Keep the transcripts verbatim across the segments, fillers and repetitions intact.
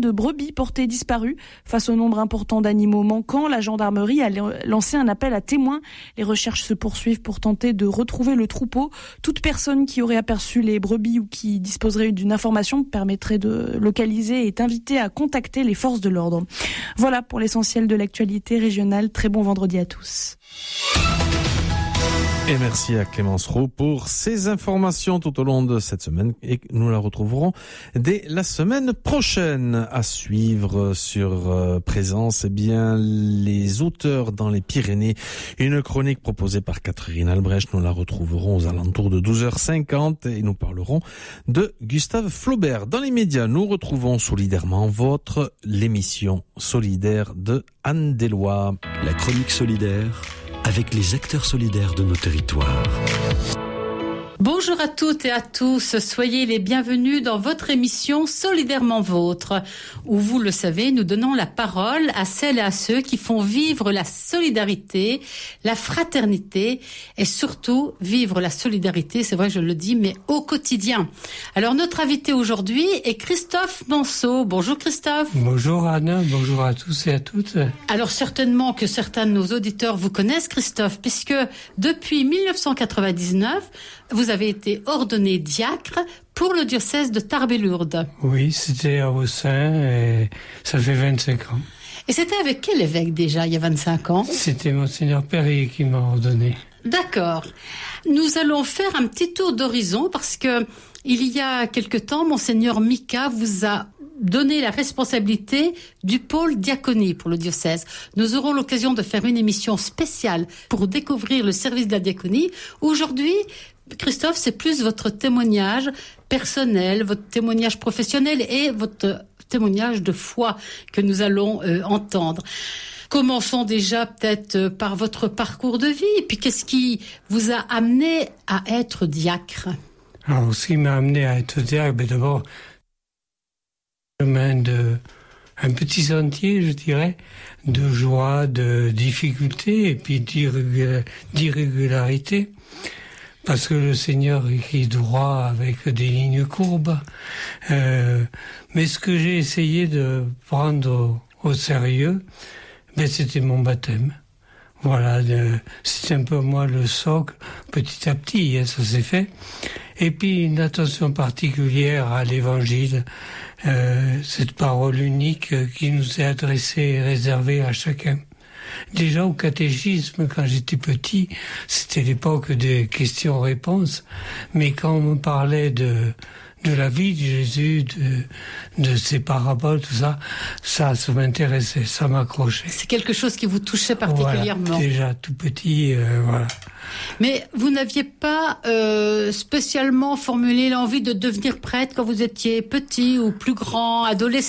de brebis portées disparues. Face au nombre important d'animaux manquants, la gendarmerie a lancé un appel à témoins. Les recherches se poursuivent pour tenter de retrouver le troupeau. Toute personne qui aurait aperçu les brebis ou qui disposerait d'une information permettrait de localiser et est invitée à contacter les forces de l'ordre. Voilà pour l'essentiel de l'actualité régionale. Très bon vendredi à tous. Et merci à Clémence Roux pour ces informations tout au long de cette semaine et nous la retrouverons dès la semaine prochaine. À suivre sur euh, Présence, eh bien, les auteurs dans les Pyrénées. Une chronique proposée par Catherine Albrecht. Nous la retrouverons aux alentours de douze heures cinquante et nous parlerons de Gustave Flaubert. Dans les médias, nous retrouvons Solidairement Vôtre, l'émission solidaire de Anne Deloy. La chronique solidaire avec les acteurs solidaires de nos territoires. Bonjour à toutes et à tous, soyez les bienvenus dans votre émission Solidairement Vôtre, où vous le savez, nous donnons la parole à celles et à ceux qui font vivre la solidarité, la fraternité et surtout vivre la solidarité, c'est vrai que je le dis, mais au quotidien. Alors notre invité aujourd'hui est Christophe Manceau. Bonjour Christophe. Bonjour Anne, bonjour à tous et à toutes. Alors certainement que certains de nos auditeurs vous connaissent Christophe, puisque depuis dix-neuf cent quatre-vingt-dix-neuf, vous avez été ordonné diacre pour le diocèse de Tarbes-et-Lourdes. Oui, c'était à Aussin et ça fait vingt-cinq ans. Et c'était avec quel évêque déjà, il y a vingt-cinq ans ? C'était Monseigneur Perrier qui m'a ordonné. D'accord. Nous allons faire un petit tour d'horizon parce que il y a quelque temps, Monseigneur Mika vous a donné la responsabilité du pôle diaconie pour le diocèse. Nous aurons l'occasion de faire une émission spéciale pour découvrir le service de la diaconie. Aujourd'hui, Christophe, c'est plus votre témoignage personnel, votre témoignage professionnel et votre témoignage de foi que nous allons euh, entendre. Commençons déjà peut-être par votre parcours de vie, et puis qu'est-ce qui vous a amené à être diacre ? Alors, ce qui m'a amené à être diacre, ben d'abord, chemin de un petit sentier, je dirais, de joie, de difficulté et puis d'irrégula- d'irrégularité. Parce que le Seigneur écrit droit avec des lignes courbes. Euh, mais ce que j'ai essayé de prendre au, au sérieux, ben c'était mon baptême. Voilà, de, c'est un peu moi le socle, petit à petit, hein, ça s'est fait. Et puis une attention particulière à l'Évangile, euh, cette parole unique qui nous est adressée et réservée à chacun. Déjà au catéchisme, quand j'étais petit, c'était l'époque des questions-réponses, mais quand on me parlait de de la vie de Jésus, de, de ses paraboles, tout ça, ça, ça m'intéressait, ça m'accrochait. C'est quelque chose qui vous touchait particulièrement. Voilà, déjà tout petit, euh, voilà. Mais vous n'aviez pas euh, spécialement formulé l'envie de devenir prêtre quand vous étiez petit ou plus grand, adolescent ?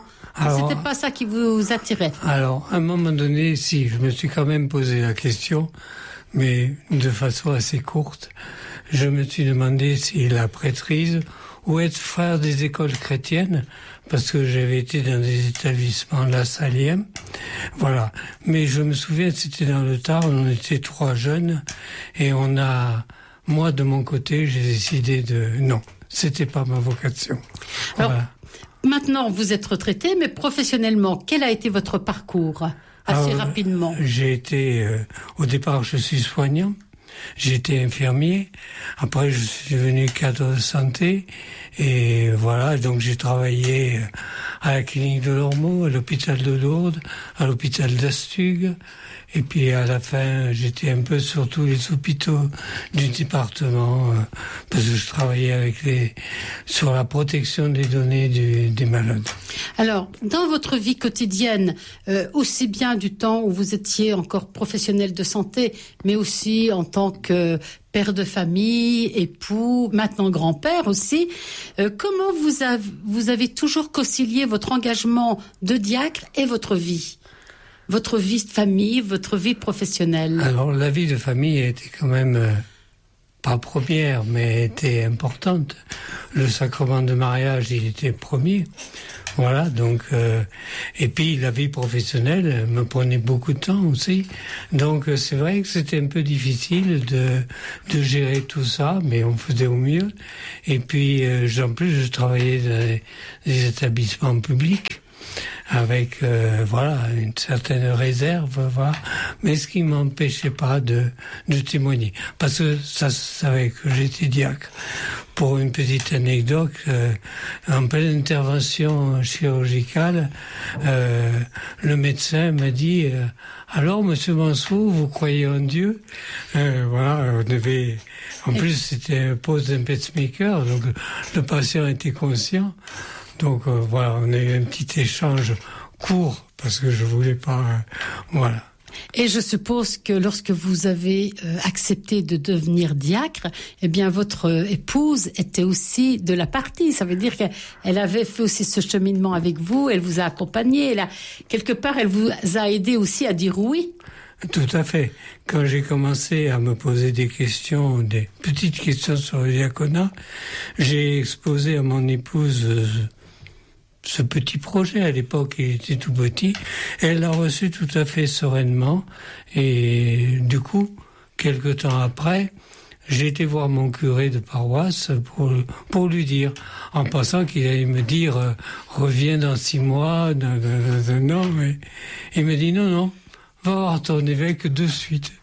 Alors, c'était pas ça qui vous attirait? Alors, à un moment donné, si, je me suis quand même posé la question, mais de façon assez courte. Je me suis demandé si la prêtrise ou être frère des écoles chrétiennes, parce que j'avais été dans des établissements la Salième. Voilà. Mais je me souviens, c'était dans le Tarn, on était trois jeunes, et on a, moi de mon côté, j'ai décidé de, non, c'était pas ma vocation. Alors, voilà. Maintenant, vous êtes retraité, mais professionnellement, quel a été votre parcours? Assez Alors, rapidement. J'ai été, euh, au départ, je suis soignant. J'étais infirmier. Après, je suis devenu cadre de santé. Et voilà, donc j'ai travaillé à la clinique de Lormeau, à l'hôpital de Lourdes, à l'hôpital d'Astugue. Et puis à la fin, j'étais un peu sur tous les hôpitaux du département, euh, parce que je travaillais avec les, sur la protection des données du, des malades. Alors, dans votre vie quotidienne, euh, aussi bien du temps où vous étiez encore professionnel de santé, mais aussi en tant que père de famille, époux, maintenant grand-père aussi, euh, comment vous avez, vous avez toujours concilié votre engagement de diacre et votre vie ? Votre vie de famille, votre vie professionnelle? Alors, la vie de famille était quand même, euh, pas première, mais était importante. Le sacrement de mariage, il était premier. Voilà, donc euh, et puis la vie professionnelle me prenait beaucoup de temps aussi. Donc euh, c'est vrai que c'était un peu difficile de de gérer tout ça, mais on faisait au mieux. Et puis euh, en plus je travaillais dans des, des établissements publics avec euh, voilà une certaine réserve, voilà. Mais ce qui m'empêchait pas de de témoigner, parce que ça savait que j'étais diacre. Pour une petite anecdote, euh, en pleine intervention chirurgicale, euh, le médecin m'a dit euh, alors Monsieur Mansour, vous croyez en Dieu? euh, Voilà, on devait. En plus c'était un poste d'un pacemaker, donc le patient était conscient. Donc euh, voilà, on a eu un petit échange court parce que je voulais pas, euh, voilà. Et je suppose que lorsque vous avez euh, accepté de devenir diacre, eh bien votre euh, épouse était aussi de la partie. Ça veut dire qu'elle avait fait aussi ce cheminement avec vous, elle vous a accompagné, elle a, quelque part elle vous a aidé aussi à dire oui. Tout à fait. Quand j'ai commencé à me poser des questions, des petites questions sur le diaconat, j'ai exposé à mon épouse euh, ce petit projet. À l'époque, il était tout petit. Elle l'a reçu tout à fait sereinement. Et du coup, quelque temps après, j'ai été voir mon curé de paroisse pour, pour lui dire, en pensant qu'il allait me dire euh, reviens dans six mois, dans, dans, dans, non, mais il me dit non, non, va voir ton évêque de suite.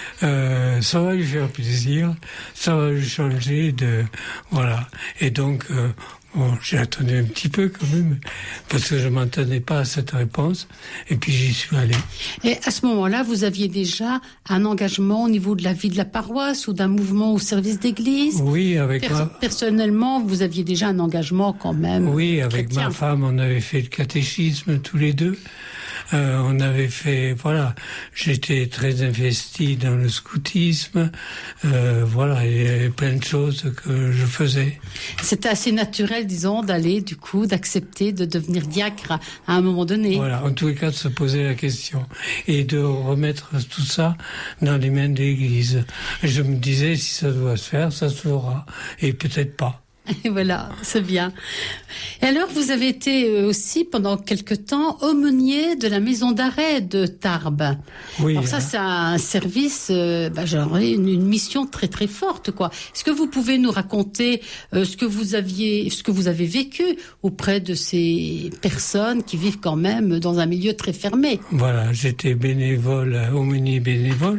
Euh, ça va lui faire plaisir, ça va lui changer de, voilà. Et donc, euh, bon, j'ai attendu un petit peu quand même, parce que je m'attendais pas à cette réponse, et puis j'y suis allé. Et à ce moment-là, vous aviez déjà un engagement au niveau de la vie de la paroisse ou d'un mouvement au service d'église? Oui, avec Pers- ma... Personnellement, vous aviez déjà un engagement quand même. Oui, avec chrétien. ma femme, on avait fait le catéchisme tous les deux. Euh, on avait fait, voilà, j'étais très investi dans le scoutisme, euh, voilà, il y avait plein de choses que je faisais. C'était assez naturel, disons, d'aller, du coup, d'accepter de devenir diacre à un moment donné. Voilà, en tous les cas, de se poser la question et de remettre tout ça dans les mains de l'Église. Et je me disais, si ça doit se faire, ça se fera, et peut-être pas. Et voilà, c'est bien. Et alors, vous avez été aussi, pendant quelque temps, aumônier de la maison d'arrêt de Tarbes. Oui. Alors ça, c'est un service, euh, bah, genre une, une mission très très forte, quoi. Est-ce que vous pouvez nous raconter euh, ce que vous aviez, ce que vous avez vécu auprès de ces personnes qui vivent quand même dans un milieu très fermé? Voilà, j'étais bénévole, aumônier bénévole.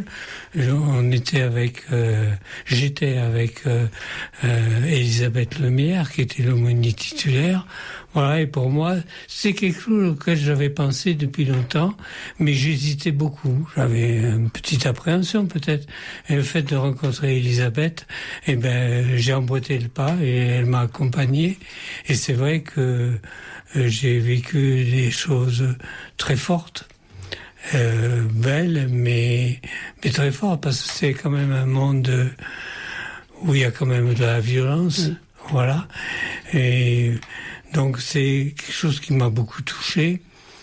On était avec, euh, j'étais avec euh, euh, Elisabeth Lemierre, qui était l'aumônier titulaire. Voilà, et pour moi, c'est quelque chose auquel j'avais pensé depuis longtemps, mais j'hésitais beaucoup. J'avais une petite appréhension peut-être. Et le fait de rencontrer Elisabeth, eh ben, j'ai emboîté le pas et elle m'a accompagné. Et c'est vrai que euh, j'ai vécu des choses très fortes. Euh, belle, mais, mais très fort, parce que c'est quand même un monde où il y a quand même de la violence, oui. Voilà. Et donc c'est quelque chose qui m'a beaucoup touché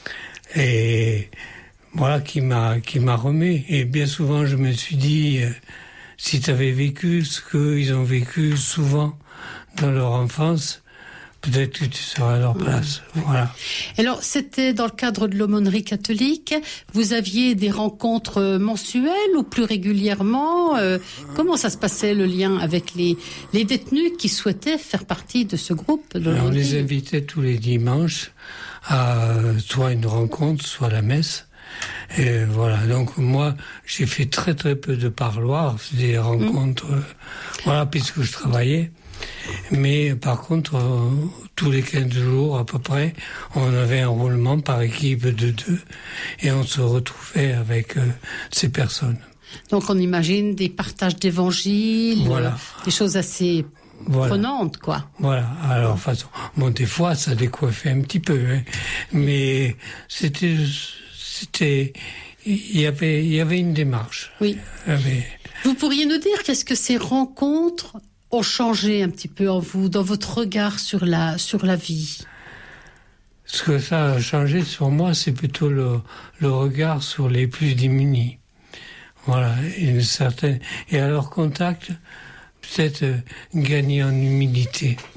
et voilà, qui m'a qui m'a remis. Et bien souvent, je me suis dit, euh, si tu avais vécu ce qu'ils ont vécu souvent dans leur enfance, peut-être que tu seras à leur place. Mmh. Voilà. Alors, c'était dans le cadre de l'aumônerie catholique. Vous aviez des rencontres mensuelles ou plus régulièrement? euh, Comment ça se passait, le lien avec les, les détenus qui souhaitaient faire partie de ce groupe de On les invitait tous les dimanches à soit une rencontre, soit la messe. Et voilà, donc moi, j'ai fait très très peu de parloirs, des rencontres, mmh. euh, voilà, puisque je travaillais. Mais par contre, euh, tous les quinze jours à peu près, on avait un roulement par équipe de deux et on se retrouvait avec euh, ces personnes. Donc on imagine des partages d'évangiles, voilà. euh, des choses assez voilà. prenantes, quoi. Voilà, alors façon, bon, des fois ça décoiffait un petit peu, hein, mais c'était, c'était, il y avait, il y avait une démarche. Oui. Mais... Vous pourriez nous dire qu'est-ce que ces rencontres ont changé un petit peu en vous, dans votre regard sur la, sur la vie? Ce que ça a changé sur moi, c'est plutôt le, le regard sur les plus démunis. Voilà, une certaine... Et à leur contact, peut-être euh, gagner en humilité.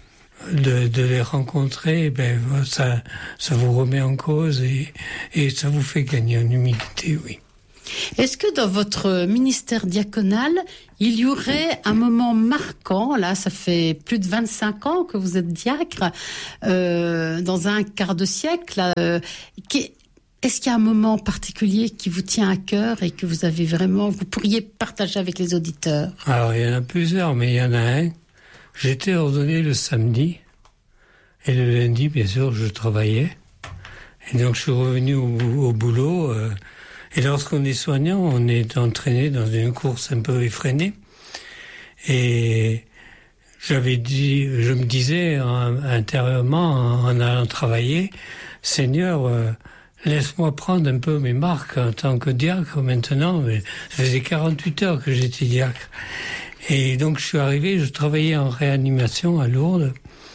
de, de les rencontrer, ben ça, ça vous remet en cause et, et ça vous fait gagner en humilité, oui. Est-ce que dans votre ministère diaconal, il y aurait un moment marquant, là ça fait plus de vingt-cinq ans que vous êtes diacre, euh, dans un quart de siècle, euh, qui, est-ce qu'il y a un moment particulier qui vous tient à cœur et que vous avez vraiment, vous pourriez partager avec les auditeurs? Alors il y en a plusieurs, mais il y en a un. J'étais ordonné le samedi et le lundi, bien sûr, je travaillais. Et donc je suis revenu au, au boulot. Euh, Et lorsqu'on est soignant, on est entraîné dans une course un peu effrénée. Et j'avais dit, je me disais hein, intérieurement, en allant travailler, Seigneur, euh, laisse-moi prendre un peu mes marques en tant que diacre maintenant. Ça faisait quarante-huit heures que j'étais diacre. Et donc je suis arrivé, je travaillais en réanimation à Lourdes.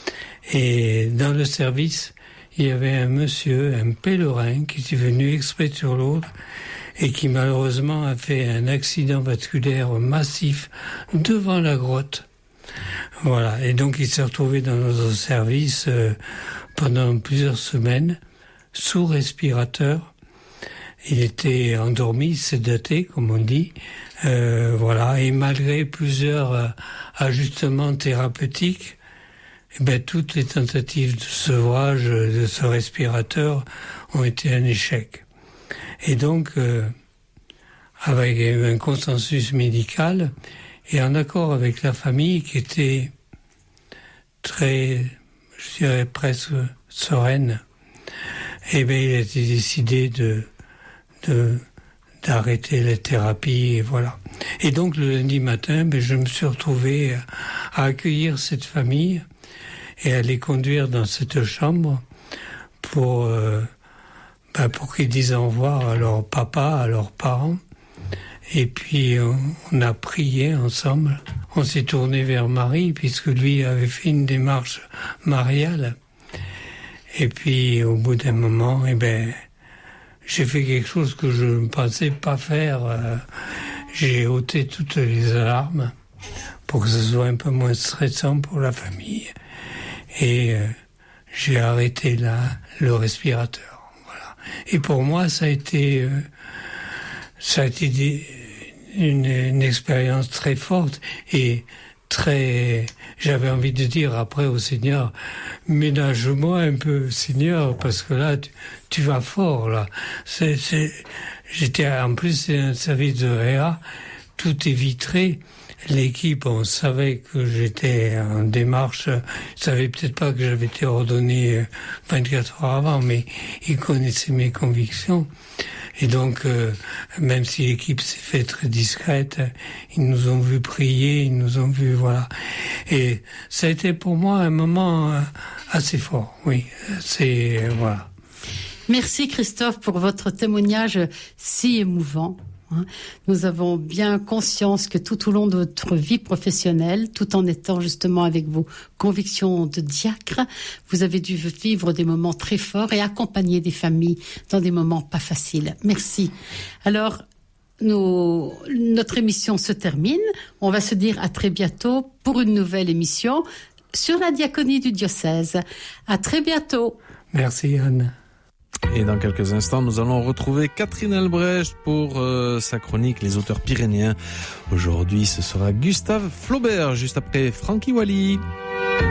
Et dans le service, il y avait un monsieur, un pèlerin, qui était venu exprès sur Lourdes et qui malheureusement a fait un accident vasculaire massif devant la grotte. Voilà, et donc il s'est retrouvé dans notre service euh, pendant plusieurs semaines, sous respirateur. Il était endormi, sédaté, comme on dit. Euh, voilà, et malgré plusieurs euh, ajustements thérapeutiques, eh ben, toutes les tentatives de sevrage de ce respirateur ont été un échec. Et donc, euh, avec un consensus médical et en accord avec la famille qui était très, je dirais presque sereine, eh ben, il a été décidé de, de, d'arrêter la thérapie, et voilà. Et donc, le lundi matin, ben, je me suis retrouvé à accueillir cette famille et à les conduire dans cette chambre pour, euh, ben pour qu'ils disent au revoir à leur papa, à leurs parents. Et puis on, on a prié ensemble. On s'est tourné vers Marie puisque lui avait fait une démarche mariale. Et puis au bout d'un moment, eh ben, j'ai fait quelque chose que je ne pensais pas faire. Euh, j'ai ôté toutes les alarmes pour que ce soit un peu moins stressant pour la famille. Et euh, j'ai arrêté là le respirateur. Voilà. Et pour moi, ça a été, euh, ça a été des, une, une expérience très forte et très. J'avais envie de dire après au Seigneur, ménage-moi un peu, Seigneur, parce que là, tu, tu vas fort là. C'est, c'est, j'étais en plus c'est un service de réa, tout est vitré. L'équipe, on savait que j'étais en démarche, ils savaient peut-être pas que j'avais été ordonné vingt-quatre heures avant, mais ils connaissaient mes convictions. Et donc, euh, même si l'équipe s'est fait très discrète, ils nous ont vu prier, ils nous ont vu, voilà. Et ça a été pour moi un moment assez fort, oui. C'est, voilà. Merci Christophe pour votre témoignage si émouvant. Nous avons bien conscience que tout au long de votre vie professionnelle, tout en étant justement avec vos convictions de diacre, vous avez dû vivre des moments très forts et accompagner des familles dans des moments pas faciles. Merci. Alors, nos, notre émission se termine. On va se dire à très bientôt pour une nouvelle émission sur la diaconie du diocèse. À très bientôt. Merci Anne. Et dans quelques instants, nous allons retrouver Catherine Albrecht pour euh, sa chronique Les auteurs pyrénéens. Aujourd'hui, ce sera Gustave Flaubert, juste après Frankie Walli.